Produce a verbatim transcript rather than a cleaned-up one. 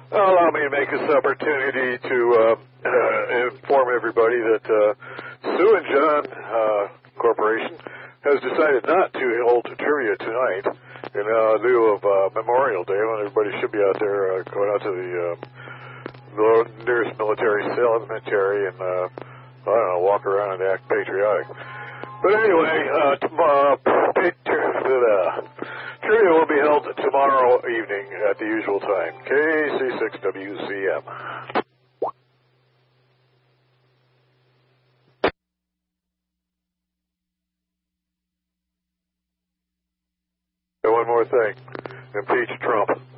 Allow me to make this opportunity to uh, uh, inform everybody that uh, Sue and John uh, Corporation has decided not to hold trivia tonight in uh, lieu of uh, Memorial Day, when everybody should be out there uh, going out to the uh, nearest military cemetery and, uh, I don't know, walk around and act patriotic. But anyway, uh, tomorrow, uh, trivia will be held tomorrow evening at the usual time, K C six W C M. And one more thing, impeach Trump.